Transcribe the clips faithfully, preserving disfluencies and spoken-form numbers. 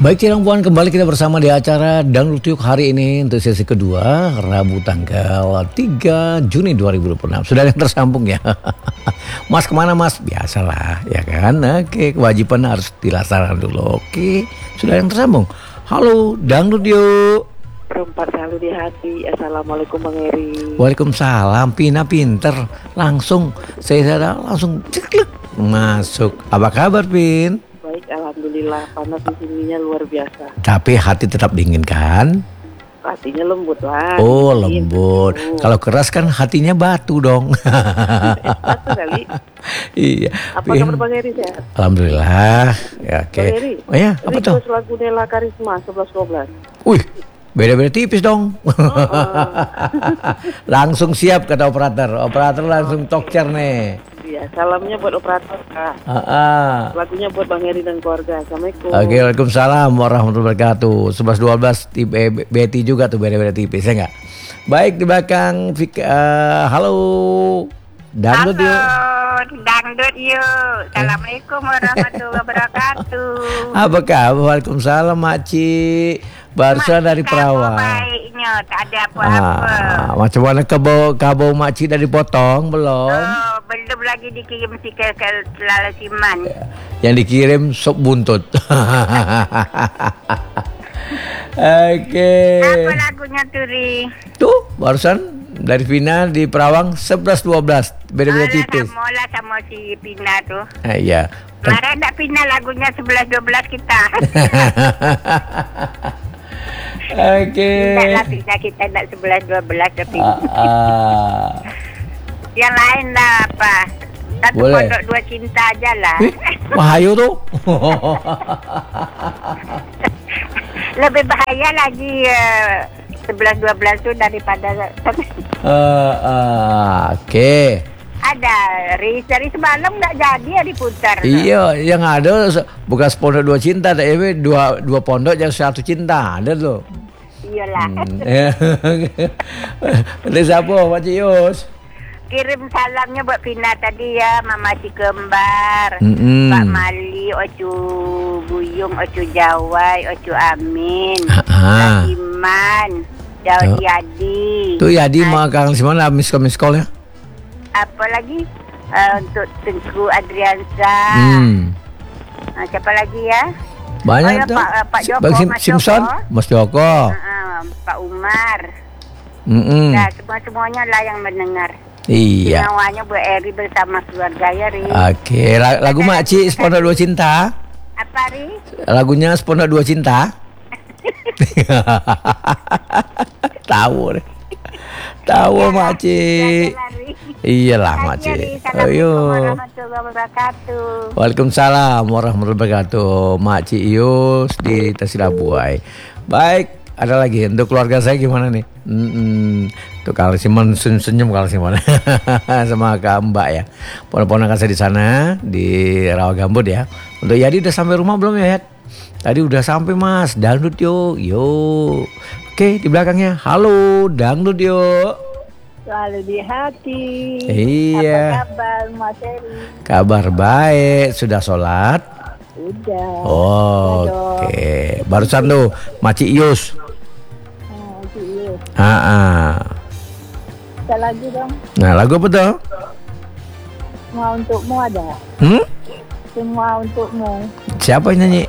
Baik Cirang Puan, kembali kita bersama di acara Dangdut Yuk hari ini untuk sesi kedua, Rabu tanggal tiga Juni dua ribu dua puluh enam. Sudah ada yang tersambung ya? Mas kemana mas? Biasalah ya kan? Oke, kewajiban harus dilaksanakan dulu. Oke, sudah ada yang tersambung. Halo, Dangdut Yuk. Perempat selalu di hati. Assalamualaikum Bang Eri. Waalaikumsalam. Pina pinter. Langsung, saya sadar langsung ceklek masuk. Apa kabar Pin? Baik, alhamdulillah. Panas di sininya luar biasa. Tapi hati tetap dingin kan? Hatinya lembut lah. Oh dingin. lembut. Oh. Kalau keras kan hatinya batu dong. Batu kali. Iya. Apa Pin. kabar Bang Eri sehat? Alhamdulillah. Ya, oke. Bang Eri. Oh ya, apa tuh? Request lagu Nela Karisma sebelas dua belas. Wih, beda-beda tipis dong. Langsung siap kata operator. Operator langsung talk-cer nih. Iya, salamnya buat operator Kak. Ah, ah. Lagunya buat Bang Eri dan keluarga. Assalamualaikum. Oke, waalaikumsalam warahmatullahi wabarakatuh. sebelas dua belas Betty juga tuh beda-beda tipis ya enggak? Baik di belakang uh, halo. Dangdut yuk. Dangdut yuk. Assalamualaikum warahmatullahi wabarakatuh. Apa kabar? Waalaikumsalam Makci. Barusan dari Perawang. Baiknya, tak ada apa-apa. Ah, macam mana kabau kabau Makci dari potong belum? Oh, belum lagi dikirim si ke ke Lalasiman. Yang dikirim sop buntut. Oke. Apa lagunya Turi? Tuh, barusan dari Vina di Perawang sebelas dua belas. Beda-beda tipis. Sama lah sama si Pina tuh. Eh, iya. Kemarin tak Pina lagunya sebelas dua belas kita. Oke. Tidak lah Pina kita tak sebelas dua belas tapi. Ah, ah. Yang lain lah apa? Satu Boleh. pondok dua cinta aja lah. Eh, Wahyu tuh. Lebih bahaya lagi sebelas dua belas tuh daripada uh, uh, oke. Okay. Ada Riz dari semalam nggak jadi ya diputar. Iya, yang ada bekas pondok dua cinta, tapi dua dua pondok yang satu cinta ada tuh. Iyalah. Ini siapa, Pak Cius? Kirim salamnya buat Pina tadi ya, Mama Si Kembar, Mm-mm. Pak Mali, Ocu Buyung, Ocu Jawai, Ocu Amin, Ah. Pak Iman, Daud Yadi. Tuh Yadi mau kangen si mana miss call miss call ya? Apa lagi? Uh, untuk Tengku Adriansa. Hmm. Nah, siapa lagi ya? Banyak Oh, ya, tuh. Pak, uh, Pak Joko, Bang Sim- Mas Simpson, Joko. Mas Joko. Uh, Pak Umar. Mm-mm. Nah, semua-semuanya lah yang mendengar. Iya. Semuanya Bu Eri bersama keluarga ya, Ri. Oke, la- lagu Makci Sepondok Dua Cinta. Apa, Ri? Lagunya Sepondok Dua Cinta. Tahu deh. Tahu Makci. Iyalah Makci. Ayo. Warahmatullahi wabarakatuh. Waalaikumsalam warahmatullahi wabarakatuh. Makci Ius di Tasilabuai. Baik, ada lagi untuk keluarga saya gimana nih? Mm-mm. Tuh kalau Simon senyum kalau Simon sama Kak Mbak ya. Ponak-ponakan saya di sana di Rawagambut ya. Untuk Yadi udah sampai rumah belum ya? Yad? Tadi udah sampai Mas. Dangdut yuk, yuk. Oke di belakangnya. Halo, dangdut yuk. Selalu di hati. Iya. Apa kabar Mas Eri? Kabar baik. Sudah sholat? Udah. Oh, oke. Okay. Barusan tuh Makci Ius. Oh, iya. Ah, ah. Kita lagi dong. Nah lagu apa tuh? Semua untukmu ada. Hmm? Semua untukmu. Siapa yang nyanyi?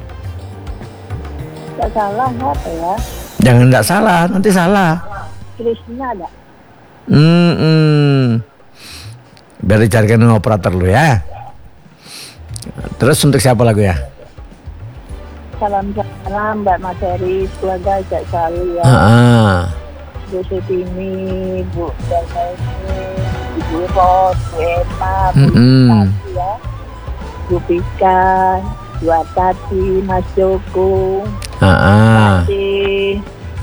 Tak salah apa ya? Jangan tidak salah, nanti salah. Krisnya ada. Hmm, hmm. Biar dicarikan dengan operator lu ya. Terus untuk siapa lagu ya? Salam salam Mbak Mas Eri, keluarga sehat selalu ya. Ah, ah. Bu Sutini, Bu Dalmeni, Ibu Ros, Bu Emma, Bu Mm-mm. Tati ya, Bu Pika, Bu Tati, Mas Joko, Ah, ah. Tati,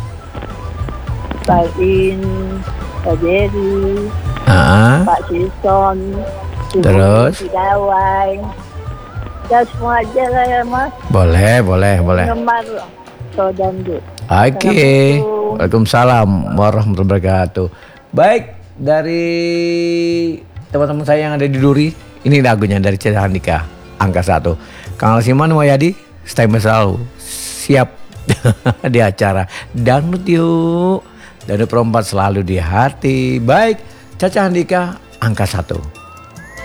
Pak In, Pak Jerry, Ah, ah. Pak Sison, Ibu Terus? Sidawai, ya semua aja lah ya Mas. Boleh, boleh, boleh. Gemar Sodandut. Oke. Waalaikumsalam warahmatullahi wabarakatuh. Baik, dari teman-teman saya yang ada di Duri, ini lagunya dari Chandika, angka satu. Kang Alsiman, Wayadi, stay selalu. siap di acara Dangdut Yuk. Dangdut perempat selalu di hati. Baik, Caca Andika angka satu.